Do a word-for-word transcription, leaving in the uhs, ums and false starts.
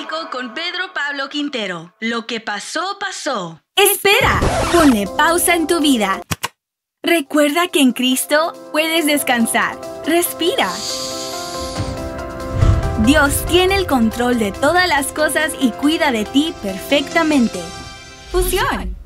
Básico con Pedro Pablo Quintero. Lo que pasó, pasó. ¡Espera! Ponle pausa en tu vida. Recuerda que en Cristo puedes descansar. Respira. Dios tiene el control de todas las cosas y cuida de ti perfectamente. Fusión.